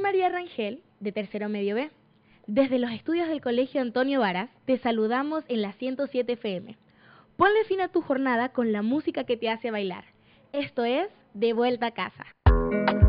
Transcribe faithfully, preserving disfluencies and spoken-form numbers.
María Rangel, de Tercero Medio B. Desde los estudios del Colegio Antonio Varas, te saludamos en la ciento siete F M. Ponle fin a tu jornada con la música que te hace bailar. Esto es De Vuelta a Casa.